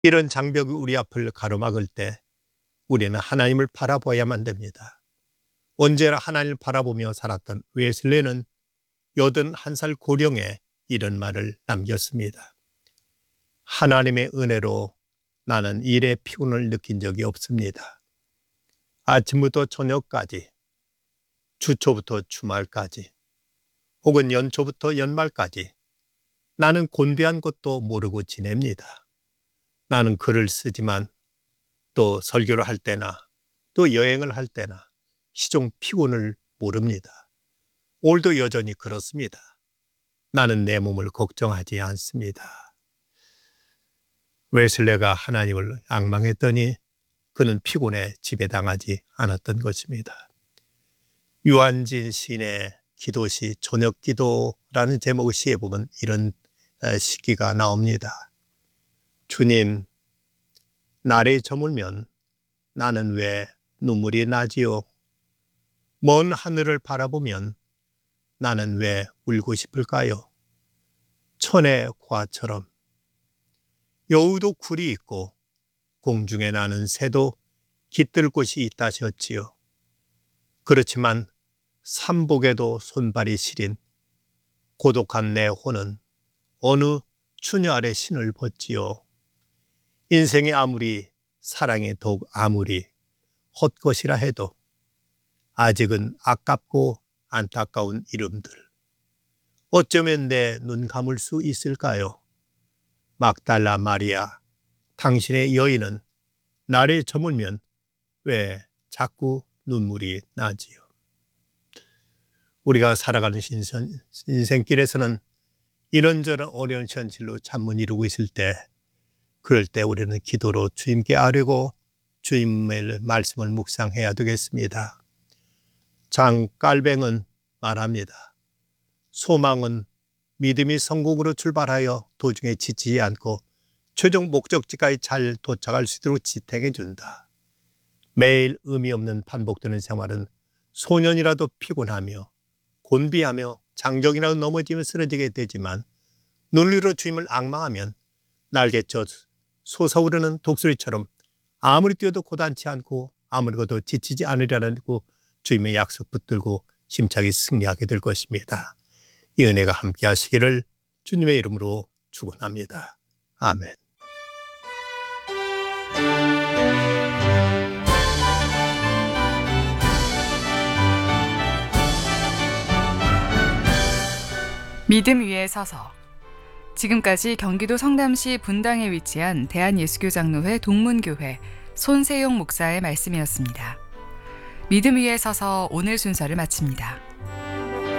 이런 장벽이 우리 앞을 가로막을 때 우리는 하나님을 바라봐야만 됩니다. 언제나 하나님을 바라보며 살았던 웨슬레는 81살 고령에 이런 말을 남겼습니다. 하나님의 은혜로 나는 일의 피곤을 느낀 적이 없습니다. 아침부터 저녁까지, 주초부터 주말까지, 혹은 연초부터 연말까지 나는 곤비한 것도 모르고 지냅니다. 나는 글을 쓰지만 또 설교를 할 때나 또 여행을 할 때나 시종 피곤을 모릅니다. 오늘도 여전히 그렇습니다. 나는 내 몸을 걱정하지 않습니다. 웨슬레가 하나님을 앙망했더니 그는 피곤에 지배당하지 않았던 것입니다. 유한진 시인의 기도시 저녁기도라는 제목의 시에 보면 이런 시기가 나옵니다. 주님, 날이 저물면 나는 왜 눈물이 나지요? 먼 하늘을 바라보면 나는 왜 울고 싶을까요? 천의 과처럼 여우도 굴이 있고 공중에 나는 새도 깃들 곳이 있다셨지요. 그렇지만 삼복에도 손발이 시린 고독한 내 혼은 어느 추녀 아래 신을 벗지요. 인생이 아무리 사랑이 더욱 아무리 헛것이라 해도 아직은 아깝고 안타까운 이름들. 어쩌면 내 눈 감을 수 있을까요? 막달라 마리아, 당신의 여인은 날이 저물면 왜 자꾸 눈물이 나지요? 우리가 살아가는 인생길에서는 이런저런 어려운 현실로 잠 못 이루고 있을 때, 그럴 때 우리는 기도로 주님께 아뢰고 주님의 말씀을 묵상해야 되겠습니다. 장 깔뱅은 말합니다. 소망은 믿음이 성공으로 출발하여 도중에 지치지 않고 최종 목적지까지 잘 도착할 수 있도록 지탱해 준다. 매일 의미 없는 반복되는 생활은 소년이라도 피곤하며 곤비하며 장정이라도 넘어지며 쓰러지게 되지만 눈으로 주님을 앙망하면 날개쳐 솟아오르는 독수리처럼 아무리 뛰어도 고단치 않고 아무리 걷도 지치지 않으리라고 주님의 약속 붙들고 힘차게 승리하게 될 것입니다. 이 은혜가 함께 하시기를 주님의 이름으로 축원합니다. 아멘. 믿음 위에 서서. 지금까지 경기도 성남시 분당에 위치한 대한예수교장로회 동문교회 손세용 목사의 말씀이었습니다. 믿음 위에 서서 오늘 순서를 마칩니다.